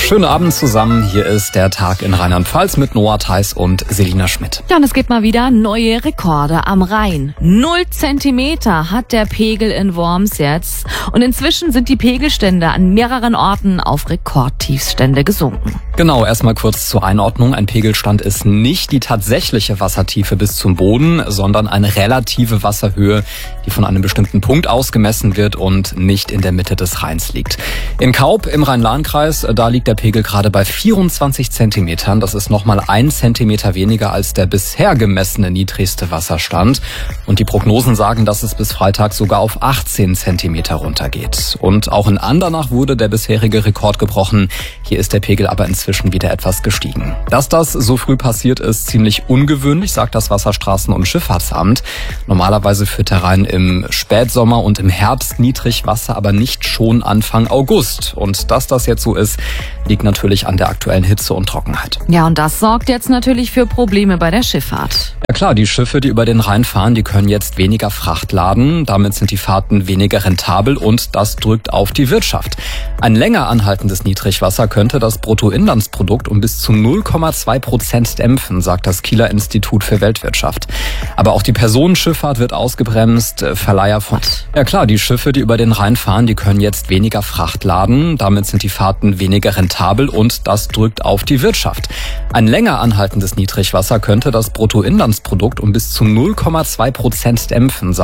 Schönen Abend zusammen. Hier ist der Tag in Rheinland-Pfalz mit Noah Theis und Selina Schmidt. Ja, und es gibt mal wieder neue Rekorde am Rhein. 0 Zentimeter hat der Pegel in Worms jetzt. Und inzwischen sind die Pegelstände an mehreren Orten auf Rekordtiefstände gesunken. Genau, erstmal kurz zur Einordnung. Ein Pegelstand ist nicht die tatsächliche Wassertiefe bis zum Boden, sondern eine relative Wasserhöhe, die von einem bestimmten Punkt aus gemessen wird und nicht in der Mitte des Rheins liegt. In Kaub im Rhein-Lahn-Kreis, da liegt der Pegel gerade bei 24 Zentimetern. Das ist nochmal 1 Zentimeter weniger als der bisher gemessene niedrigste Wasserstand. Und die Prognosen sagen, dass es bis Freitag sogar auf 18 Zentimeter runtergeht. Und auch in Andernach wurde der bisherige Rekord gebrochen. Hier ist der Pegel aber inzwischen wieder etwas gestiegen. Dass das so früh passiert, ist ziemlich ungewöhnlich, sagt das Wasserstraßen- und Schifffahrtsamt. Normalerweise führt der Rhein im Spätsommer und im Herbst Niedrigwasser, aber nicht schon Anfang August. Und dass das jetzt so ist, liegt natürlich an der aktuellen Hitze und Trockenheit. Ja, und das sorgt jetzt natürlich für Probleme bei der Schifffahrt. Ja klar, die Schiffe, die über den Rhein fahren, die können jetzt weniger Fracht laden. Damit sind die Fahrten weniger rentabel und das drückt auf die Wirtschaft. Ein länger anhaltendes Niedrigwasser könnte das Bruttoinlandsprodukt um bis zu 0,2% dämpfen, sagt das Kieler Institut für Weltwirtschaft. Aber auch die Personenschifffahrt wird ausgebremst. Verleiher von... Ja klar, die Schiffe, die über den Rhein fahren, die können jetzt weniger Fracht laden. Damit sind die Fahrten weniger rentabel und das drückt auf die Wirtschaft. Ein länger anhaltendes Niedrigwasser könnte das Bruttoinlandsprodukt um bis zu 0,2% dämpfen,